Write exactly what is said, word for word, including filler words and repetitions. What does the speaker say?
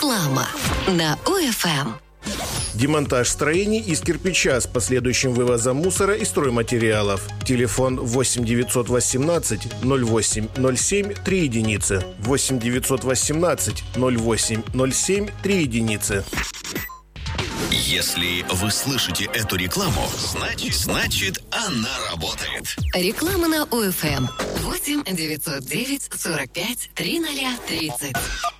Реклама на ОФМ. Демонтаж строений из кирпича с последующим вывозом мусора и стройматериалов. Телефон восемь девятьсот восемнадцать ноль восемь ноль семь три единицы. восемь девятьсот восемнадцать ноль восемь ноль семь три единицы. Если вы слышите эту рекламу, значит, значит она работает. Реклама на ОФМ. восемь девятьсот девять сорок пять тридцать тридцать.